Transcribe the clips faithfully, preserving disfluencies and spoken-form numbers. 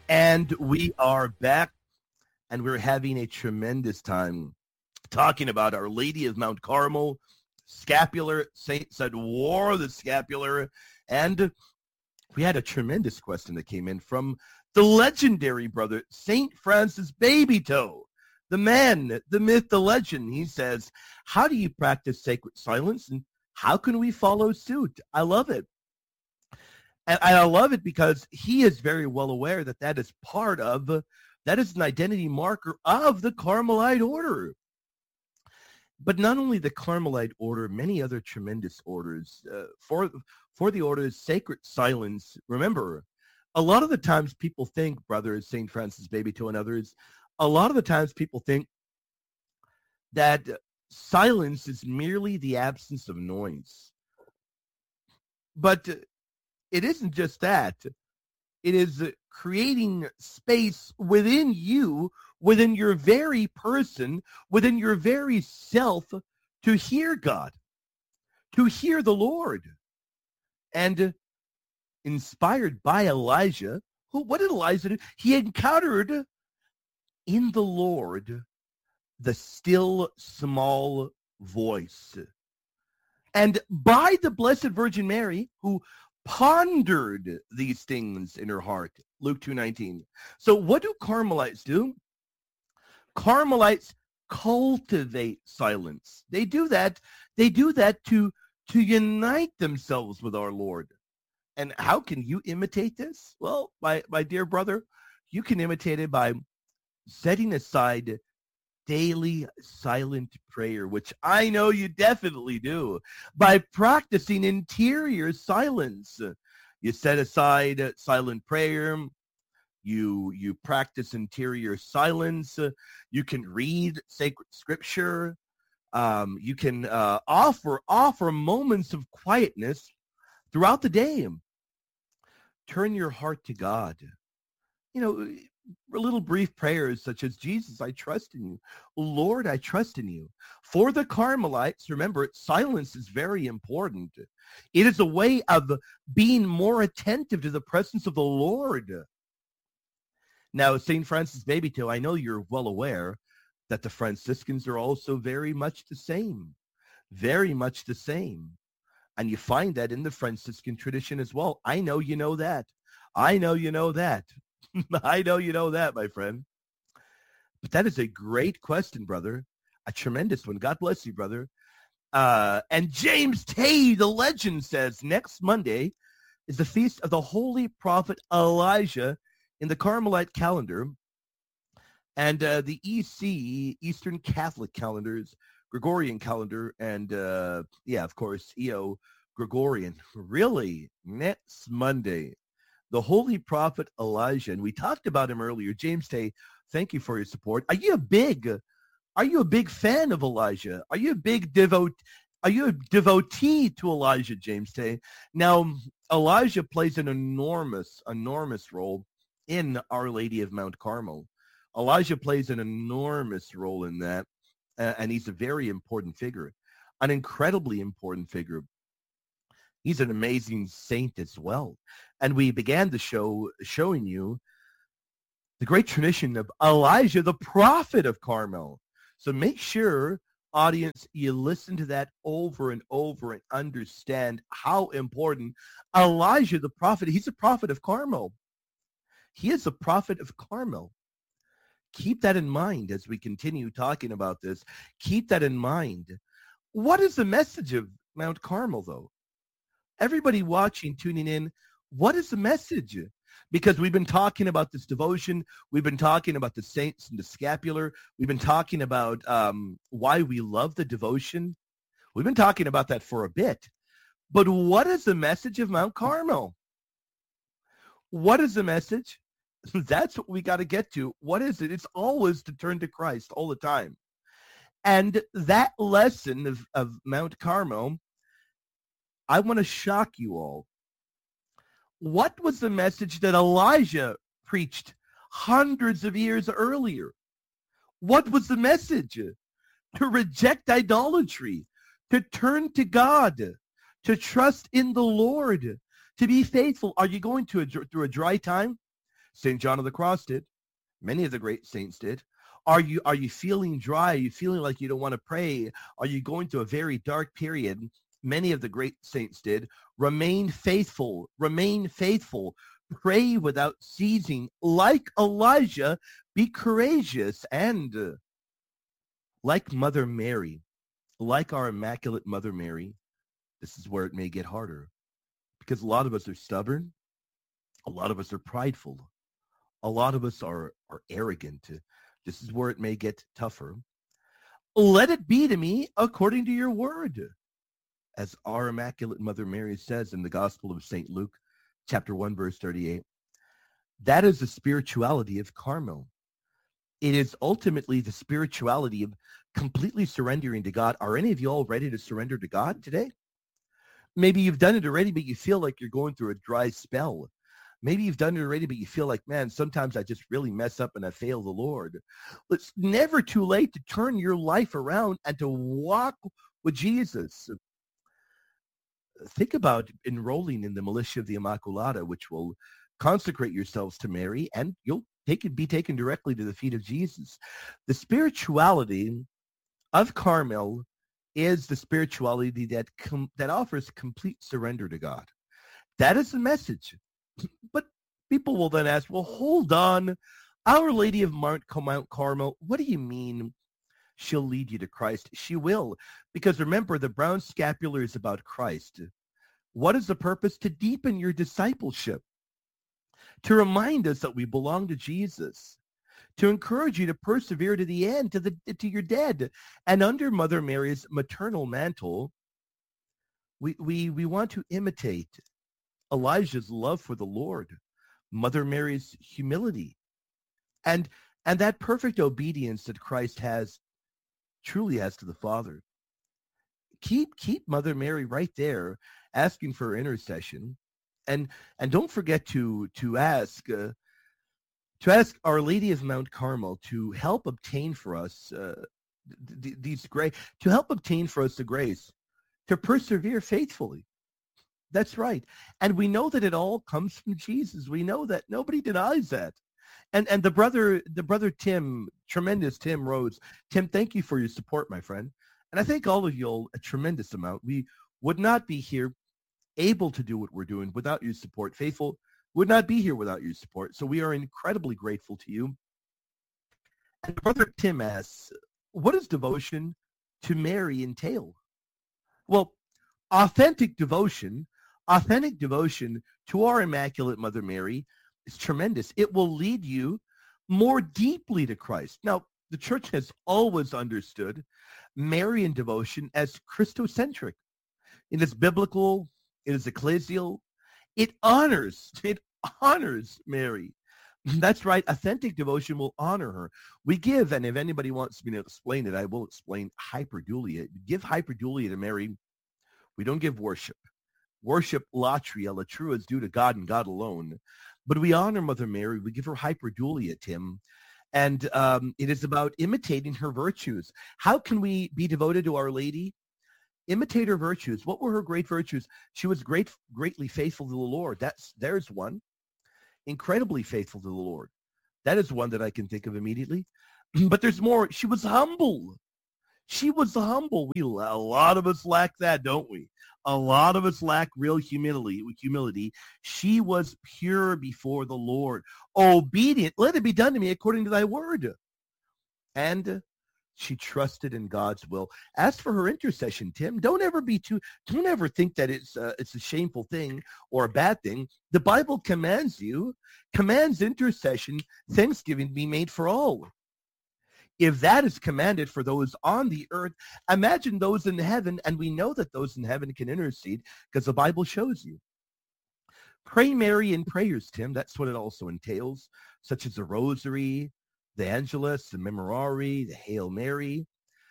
And we are back, and we're having a tremendous time talking about Our Lady of Mount Carmel, scapular, Saints that wore the scapular, and we had a tremendous question that came in from the legendary brother, Saint Francis Babytoe, the man, the myth, the legend. He says, how do you practice sacred silence, and how can we follow suit? I love it. And I love it because he is very well aware that that is part of, that is an identity marker of the Carmelite order. But not only the Carmelite order, many other tremendous orders. Uh, for, for the order's sacred silence, remember, a lot of the times people think, brothers, Saint Francis Babytoe and others, a lot of the times people think that silence is merely the absence of noise. But it isn't just that. It is creating space within you, within your very person, within your very self, to hear God, to hear the Lord. And inspired by Elijah, who, what did Elijah do? He encountered in the Lord the still small voice. And by the Blessed Virgin Mary, who pondered these things in her heart, Luke two nineteen. So what do Carmelites do? Carmelites cultivate silence. They do that. They do that to, to unite themselves with our Lord. And how can you imitate this? Well, my, my dear brother, you can imitate it by setting aside daily silent prayer, which I know you definitely do, by practicing interior silence. You set aside silent prayer. You you practice interior silence. You can read sacred scripture. Um, you can uh, offer offer moments of quietness throughout the day. Turn your heart to God. You know, little brief prayers such as, Jesus, I trust in you. Lord, I trust in you. For the Carmelites, remember, silence is very important. It is a way of being more attentive to the presence of the Lord. Now, Saint Francis Babytoe, I know you're well aware that the Franciscans are also very much the same, very much the same. And you find that in the Franciscan tradition as well. I know you know that. I know you know that. I know you know that, my friend. But that is a great question, brother. A tremendous one. God bless you, brother. Uh, and James Tay, the legend, says, next Monday is the feast of the Holy Prophet Elijah in the Carmelite calendar. And uh, the E C, Eastern Catholic calendars, Gregorian calendar, and, uh, yeah, of course, E O Gregorian. Really? Next Monday. The Holy Prophet Elijah, and we talked about him earlier. James Tay, thank you for your support. Are you a big, are you a big fan of Elijah? Are you a big devote? Are you a devotee to Elijah, James Tay? Now, Elijah plays an enormous, enormous role in Our Lady of Mount Carmel. Elijah plays an enormous role in that, uh, and he's a very important figure, an incredibly important figure. He's an amazing saint as well. And we began the show showing you the great tradition of Elijah, the prophet of Carmel. So make sure, audience, you listen to that over and over and understand how important Elijah, the prophet, he's a prophet of Carmel. He is a prophet of Carmel. Keep that in mind as we continue talking about this. Keep that in mind. What is the message of Mount Carmel, though? Everybody watching, tuning in, what is the message? Because we've been talking about this devotion. We've been talking about the saints and the scapular. We've been talking about um, why we love the devotion. We've been talking about that for a bit. But what is the message of Mount Carmel? What is the message? That's what we got to get to. What is it? It's always to turn to Christ all the time. And that lesson of, of Mount Carmel, I want to shock you all. What was the message that Elijah preached hundreds of years earlier? What was the message? To reject idolatry, to turn to God, to trust in the Lord, to be faithful. Are you going to a, through a dry time? Saint John of the Cross did. Many of the great saints did. Are you are you feeling dry? Are you feeling like you don't want to pray? Are you going through a very dark period? Many of the great saints did. Remain faithful. Remain faithful. Pray without ceasing. Like Elijah, be courageous. And uh, like Mother Mary, like our Immaculate Mother Mary, this is where it may get harder. Because a lot of us are stubborn. A lot of us are prideful. A lot of us are, are arrogant. This is where it may get tougher. Let it be to me according to your word. As our Immaculate Mother Mary says in the Gospel of Saint Luke, chapter one, verse thirty-eight. That is the spirituality of Carmel. It is ultimately the spirituality of completely surrendering to God. Are any of you all ready to surrender to God today? Maybe you've done it already, but you feel like you're going through a dry spell. Maybe you've done it already, but you feel like, man, sometimes I just really mess up and I fail the Lord. It's never too late to turn your life around and to walk with Jesus. Think about enrolling in the militia of the Immaculata, which will consecrate yourselves to Mary, and you'll take it, be taken directly to the feet of Jesus. The spirituality of Carmel is the spirituality that com- that offers complete surrender to God. That is the message. But people will then ask, well, hold on. Our Lady of Mount Carmel, what do you mean she'll lead you to Christ? She will. Because remember, the brown scapular is about Christ. What is the purpose? To deepen your discipleship. To remind us that we belong to Jesus. To encourage you to persevere to the end, to the to your dead. And under Mother Mary's maternal mantle, we we we want to imitate Elijah's love for the Lord, Mother Mary's humility, and and that perfect obedience that Christ has, truly has to the Father. Keep keep Mother Mary right there, asking for her intercession, and and don't forget to to ask uh, to ask Our Lady of Mount Carmel to help obtain for us uh, th- th- these grace, to help obtain for us the grace to persevere faithfully. That's right. And we know that it all comes from Jesus. We know that. Nobody denies that. And and the brother, the brother Tim, tremendous Tim Rhodes. Tim, thank you for your support, my friend. And I thank all of you all a tremendous amount. We would not be here able to do what we're doing without your support. Faithful would not be here without your support. So we are incredibly grateful to you. And brother Tim asks, what does devotion to Mary entail? Well, authentic devotion Authentic devotion to our Immaculate Mother Mary is tremendous. It will lead you more deeply to Christ. Now, the Church has always understood Marian devotion as Christocentric. It is biblical. It is ecclesial. It honors, it honors Mary. That's right. Authentic devotion will honor her. We give, and if anybody wants me to explain it, I will explain hyperdulia. Give hyperdulia to Mary. We don't give worship. Worship latria, latrua is due to God and God alone. But we honor Mother Mary. We give her hyperdulia, Tim. And um, it is about imitating her virtues. How can we be devoted to Our Lady? Imitate her virtues. What were her great virtues? She was great, greatly faithful to the Lord. That's There's one. Incredibly faithful to the Lord. That is one that I can think of immediately. But there's more. She was humble. She was humble. We, a lot of us lack that, don't we? A lot of us lack real humility. Humility. She was pure before the Lord, obedient. Let it be done to me according to thy word. And she trusted in God's will. As for her intercession, Tim, don't ever be too. Don't ever think that it's uh, it's a shameful thing or a bad thing. The Bible commands you, commands intercession, thanksgiving to be made for all. If that is commanded for those on the earth, imagine those in heaven, and we know that those in heaven can intercede because the Bible shows you. Pray Marian prayers, Tim. That's what it also entails, such as the Rosary, the Angelus, the Memorare, the Hail Mary.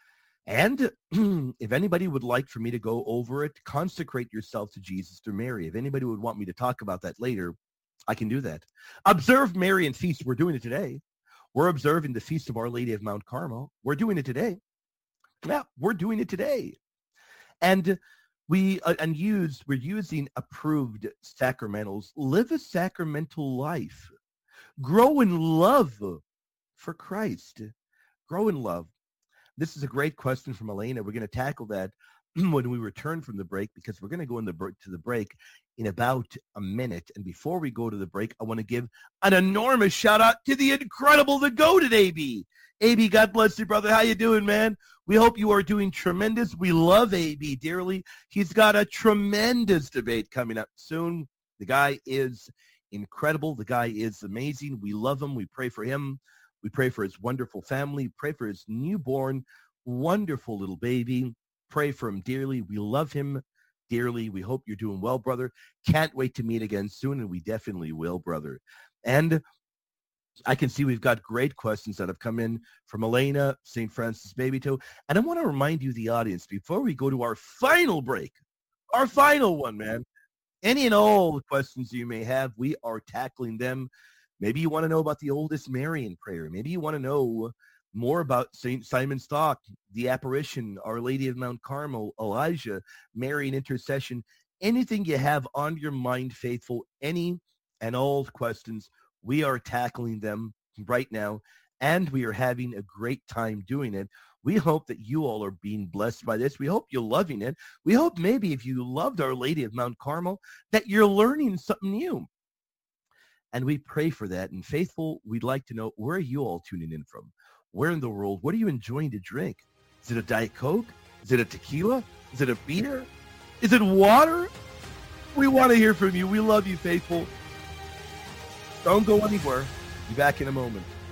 And if anybody would like for me to go over it, consecrate yourself to Jesus through Mary. If anybody would want me to talk about that later, I can do that. Observe Marian feast. We're doing it today. We're observing the Feast of Our Lady of Mount Carmel. We're doing it today. Yeah, we're doing it today. And we uh, and use we're using approved sacramentals. Live a sacramental life. Grow in love for Christ. Grow in love. This is a great question from Elena. We're going to tackle that when we return from the break, because we're going to go in the break, to the break in about a minute. And before we go to the break, I want to give an enormous shout out to the incredible, the goated A B. A B, God bless you, brother. How you doing, man? We hope you are doing tremendous. We love A B dearly. He's got a tremendous debate coming up soon. The guy is incredible. The guy is amazing. We love him. We pray for him. We pray for his wonderful family. Pray for his newborn, wonderful little baby. Pray for him dearly. We love him dearly. We hope you're doing well, brother. Can't wait to meet again soon, and we definitely will, brother. And I can see we've got great questions that have come in from Elena, Saint Francis Baby Toe. And I want to remind you, the audience, before we go to our final break, our final one, man, any and all the questions you may have, we are tackling them. Maybe you want to know about the oldest Marian prayer. Maybe you want to know more about Saint Simon Stock, the apparition, Our Lady of Mount Carmel, Elijah, Marian intercession. Anything you have on your mind, faithful, any and all questions, we are tackling them right now, and we are having a great time doing it. We hope that you all are being blessed by this. We hope you're loving it. We hope maybe if you loved Our Lady of Mount Carmel, that you're learning something new. And we pray for that. And faithful, we'd like to know, where are you all tuning in from? Where in the world? What are you enjoying to drink? Is it a Diet Coke? Is it a tequila? Is it a beer? Is it water? We want to hear from you. We love you, faithful. Don't go anywhere. Be back in a moment.